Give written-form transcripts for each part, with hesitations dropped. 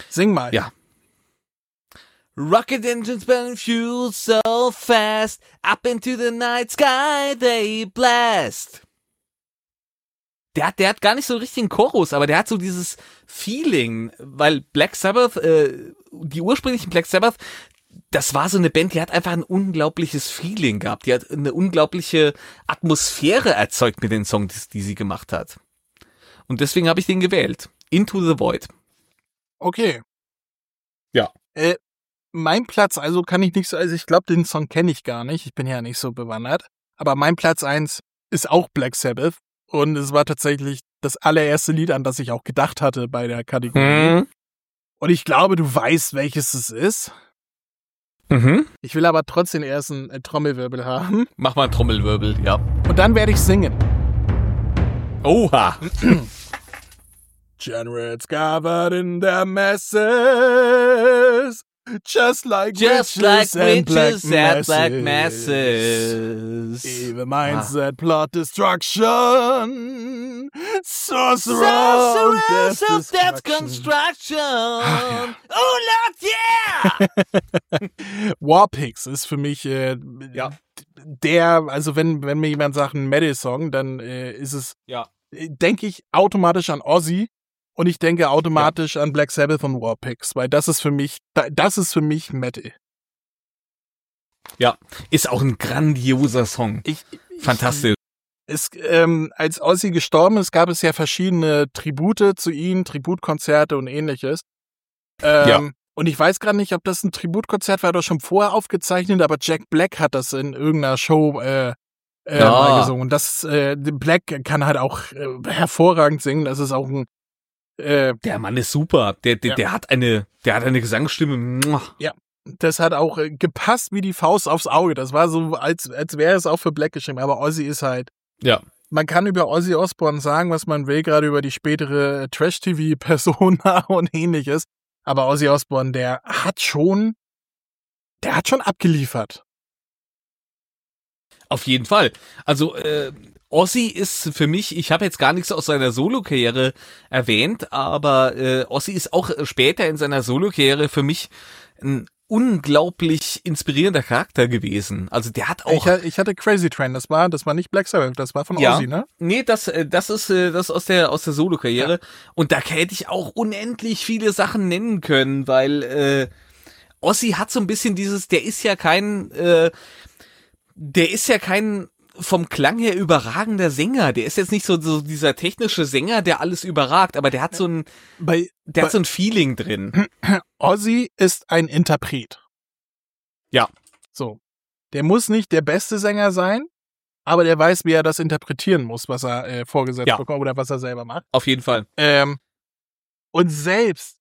Sing mal. Ja. Rocket engines burn fuel so fast, up into the night sky they blast. Der hat gar nicht so einen richtigen Chorus, aber der hat so dieses Feeling, weil Black Sabbath, die ursprünglichen Black Sabbath, das war so eine Band, die hat einfach ein unglaubliches Feeling gehabt. Die hat eine unglaubliche Atmosphäre erzeugt mit den Songs, die sie gemacht hat. Und deswegen habe ich den gewählt. Into the Void. Okay. Ja. Mein Platz, also kann ich nicht so, also ich glaube, den Song kenne ich gar nicht. Ich bin ja nicht so bewandert. Aber mein Platz 1 ist auch Black Sabbath. Und es war tatsächlich das allererste Lied, an das ich auch gedacht hatte bei der Kategorie. Und ich glaube, du weißt, welches es ist. Ich will aber trotzdem erst einen Trommelwirbel haben. Mach mal einen Trommelwirbel, ja. Und dann werde ich singen. Oha. Generates covered in their messes. Just like witches and black masses. Evil minds that plot destruction. Sorcerers of death construction. Oh Lord, yeah! Warpigs ist für mich also wenn mir jemand sagt, ein Metal-Song, dann ist es, denke ich automatisch an Ozzy. Und ich denke automatisch an Black Sabbath und Warpigs, weil das ist für mich Metal. Ja. Ist auch ein grandioser Song. Fantastisch. Als Ozzy gestorben ist, gab es ja verschiedene Tribute zu ihm, Tributkonzerte und ähnliches. Und ich weiß gerade nicht, ob das ein Tributkonzert war oder schon vorher aufgezeichnet, aber Jack Black hat das in irgendeiner Show mal gesungen. Und Black kann halt auch hervorragend singen. Das ist auch ein der Mann ist super. Der hat eine Gesangsstimme. Ja, das hat auch gepasst wie die Faust aufs Auge. Das war so, als wäre es auch für Black geschrieben. Aber Ozzy ist halt. Ja. Man kann über Ozzy Osbourne sagen, was man will, gerade über die spätere Trash-TV-Persona und ähnliches. Aber Ozzy Osbourne, der hat schon abgeliefert. Auf jeden Fall. Also, Ozzy ist für mich, ich habe jetzt gar nichts aus seiner Solo-Karriere erwähnt, aber Ozzy ist auch später in seiner Solo-Karriere für mich ein unglaublich inspirierender Charakter gewesen. Also der hat auch... Ich hatte Crazy Train, das war nicht Black Sabbath, das war von Ozzy, ne? Nee, das ist aus der Solo-Karriere. Ja. Und da hätte ich auch unendlich viele Sachen nennen können, weil Ozzy hat so ein bisschen dieses, der ist ja kein vom Klang her überragender Sänger. Der ist jetzt nicht so dieser technische Sänger, der alles überragt, aber der hat so ein Feeling drin. Ozzy ist ein Interpret. Ja. So. Der muss nicht der beste Sänger sein, aber der weiß, wie er das interpretieren muss, was er vorgesetzt bekommt oder was er selber macht. Auf jeden Fall. Und selbst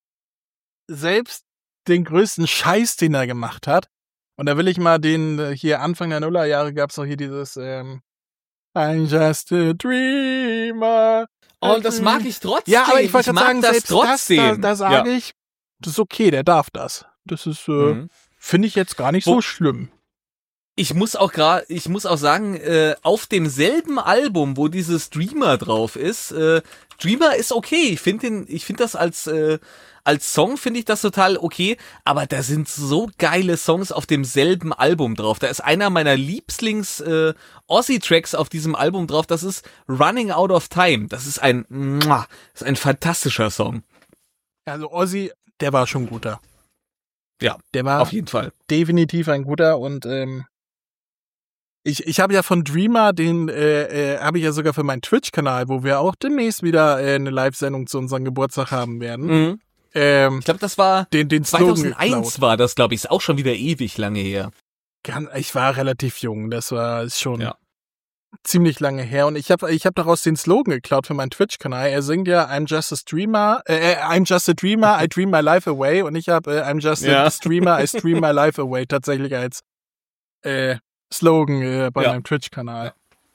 den größten Scheiß, den er gemacht hat, und da will ich mal hier Anfang der Nullerjahre gab's doch hier dieses I'm just a dreamer. Und das mag ich trotzdem. Ja, aber ich wollte sagen, das selbst trotzdem. Da sage ich, das ist okay, der darf das. Das ist, finde ich jetzt gar nicht so schlimm. Ich muss auch sagen, auf demselben Album, wo dieses Dreamer drauf ist, Dreamer ist okay. Ich finde das als Song finde ich das total okay, aber da sind so geile Songs auf demselben Album drauf. Da ist einer meiner Lieblings Ozzy-Tracks auf diesem Album drauf, das ist Running Out of Time. Das ist ein fantastischer Song. Also Ozzy, der war schon guter. Ja, der war auf jeden Fall definitiv ein guter und ich habe ja von Dreamer, den habe ich ja sogar für meinen Twitch-Kanal, wo wir auch demnächst wieder eine Live-Sendung zu unserem Geburtstag haben werden. Mhm. Ich glaube, das war den 2001 war das, glaube ich, ist auch schon wieder ewig lange her. Ich war relativ jung, ist schon ziemlich lange her und ich hab daraus den Slogan geklaut für meinen Twitch-Kanal. Er singt ja I'm just a dreamer, I dream my life away und ich habe I'm just a streamer, I stream my life away tatsächlich als Slogan bei meinem Twitch-Kanal.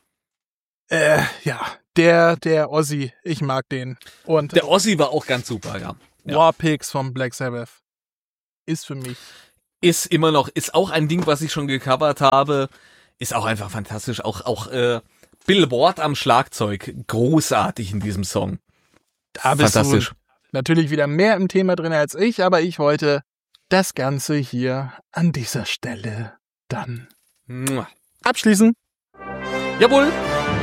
Der Ozzy, ich mag den. Und der Ozzy war auch ganz super, ja. Warpigs von Black Sabbath ist für mich. Ist auch ein Ding, was ich schon gecovert habe. Ist auch einfach fantastisch. Auch Bill Ward am Schlagzeug. Großartig in diesem Song. Fantastisch. natürlich wieder mehr im Thema drin als ich, aber ich wollte das Ganze hier an dieser Stelle dann abschließen. Jawohl.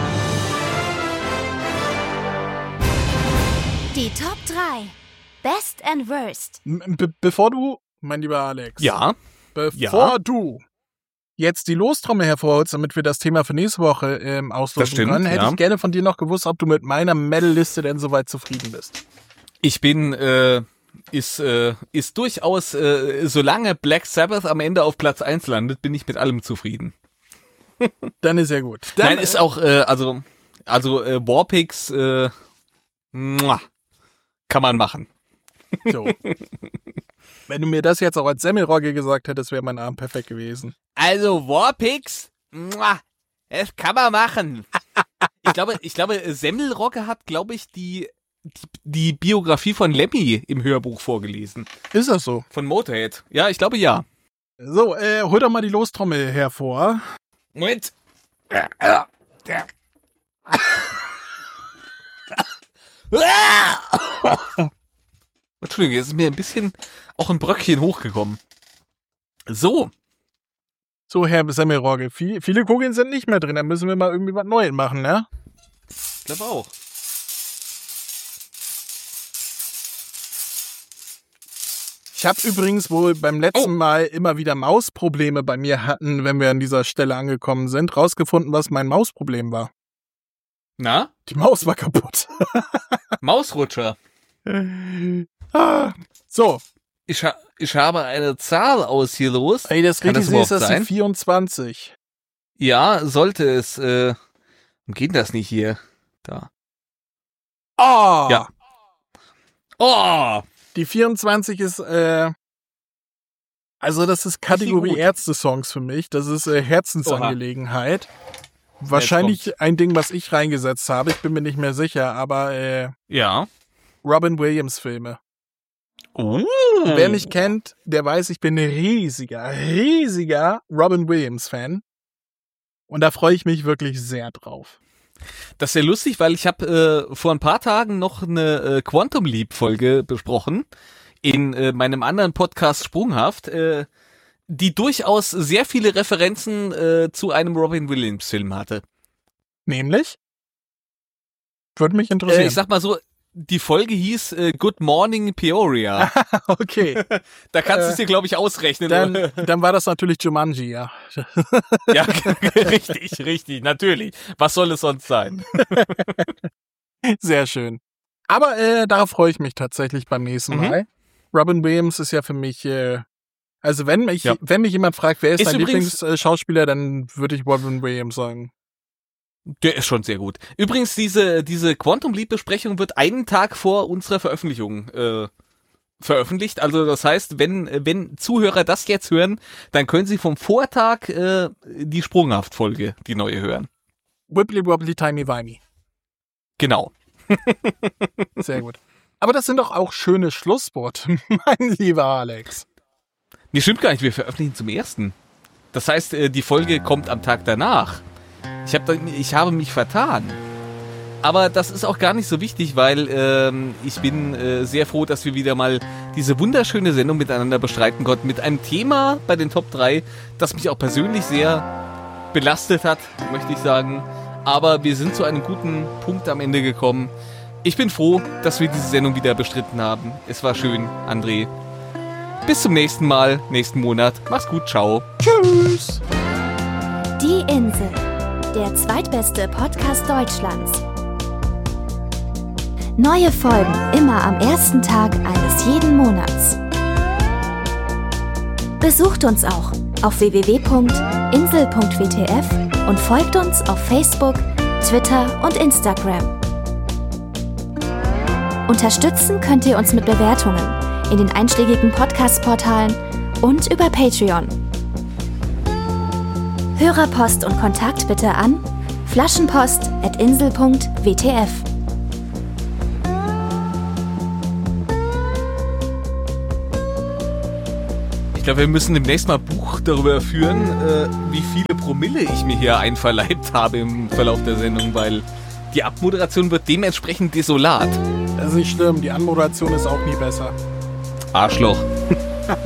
Die Top 3. Best and Worst. Bevor du, mein lieber Alex, Ja. bevor du jetzt die Lostrommel hervorholst, damit wir das Thema für nächste Woche auslosen können, hätte ich gerne von dir noch gewusst, ob du mit meiner Medal-Liste denn soweit zufrieden bist. Ich bin, ist durchaus, solange Black Sabbath am Ende auf Platz 1 landet, bin ich mit allem zufrieden. Dann ist ja gut. Nein, ist auch, Warpix, kann man machen. So. Wenn du mir das jetzt auch als Semmelrogge gesagt hättest, wäre mein Abend perfekt gewesen. Also Warpix, das kann man machen. Ich glaube, Semmelrogge hat, glaube ich, die Biografie von Lemmy im Hörbuch vorgelesen. Ist das so? Von Motorhead. Ja, ich glaube ja. So, hol doch mal die Lostrommel hervor. Moment. Entschuldigung, jetzt ist mir ein bisschen auch ein Bröckchen hochgekommen. So. So, Herr Semmelrogge, viele Kugeln sind nicht mehr drin, da müssen wir mal irgendwie was Neues machen, ne? Ich glaube auch. Ich habe übrigens wohl beim letzten Mal immer wieder Mausprobleme bei mir hatten, wenn wir an dieser Stelle angekommen sind, rausgefunden, was mein Mausproblem war. Na? Die Maus war kaputt. Mausrutscher. So. Ich habe eine Zahl aus hier los. Ey, das Kann Richtige ist, überhaupt das die sein? 24. Ja, sollte es. Warum geht das nicht hier? Da. Oh! Ja. Oh! Die 24 ist, also das ist Kategorie gut. Ärzte-Songs für mich. Das ist Herzensangelegenheit. Wahrscheinlich ein Ding, was ich reingesetzt habe. Ich bin mir nicht mehr sicher, aber Ja. Robin Williams Filme. Oh. Wer mich kennt, der weiß, ich bin ein riesiger Robin Williams Fan. Und da freue ich mich wirklich sehr drauf. Das ist ja lustig, weil ich habe vor ein paar Tagen noch eine Quantum Leap Folge besprochen in meinem anderen Podcast Sprunghaft, die durchaus sehr viele Referenzen zu einem Robin Williams Film hatte. Nämlich? Würde mich interessieren. Ich sag mal so, die Folge hieß Good Morning Peoria. Okay. Da kannst du es dir, glaube ich, ausrechnen. Dann war das natürlich Jumanji, ja. Ja, richtig, natürlich. Was soll es sonst sein? Sehr schön. Aber darauf freue ich mich tatsächlich beim nächsten Mal. Robin Williams ist ja für mich, also wenn mich jemand fragt, wer ist dein Lieblingsschauspieler, dann würde ich Robin Williams sagen. Der ist schon sehr gut. Übrigens, diese Quantum Leap Besprechung wird einen Tag vor unserer Veröffentlichung veröffentlicht. Also das heißt, wenn Zuhörer das jetzt hören, dann können sie vom Vortag die Sprunghaft-Folge, die neue, hören. Wibbly wobbly timey wimey. Genau. Sehr gut. Aber das sind doch auch schöne Schlussworte, mein lieber Alex. Nee, stimmt gar nicht. Wir veröffentlichen zum 1. Das heißt, die Folge kommt am Tag danach. Ich habe mich vertan. Aber das ist auch gar nicht so wichtig, weil ich bin sehr froh, dass wir wieder mal diese wunderschöne Sendung miteinander bestreiten konnten. Mit einem Thema bei den Top 3, das mich auch persönlich sehr belastet hat, möchte ich sagen. Aber wir sind zu einem guten Punkt am Ende gekommen. Ich bin froh, dass wir diese Sendung wieder bestritten haben. Es war schön, André. Bis zum nächsten Mal, nächsten Monat. Mach's gut, ciao. Tschüss. Die Insel. Der zweitbeste Podcast Deutschlands. Neue Folgen immer am ersten Tag eines jeden Monats. Besucht uns auch auf www.insel.wtf und folgt uns auf Facebook, Twitter und Instagram. Unterstützen könnt ihr uns mit Bewertungen in den einschlägigen Podcast-Portalen und über Patreon. Hörerpost und Kontakt bitte an flaschenpost@insel.wtf. Ich glaube, wir müssen demnächst mal Buch darüber führen, wie viele Promille ich mir hier einverleibt habe im Verlauf der Sendung, weil die Abmoderation wird dementsprechend desolat. Das ist nicht schlimm, die Anmoderation ist auch nie besser. Arschloch.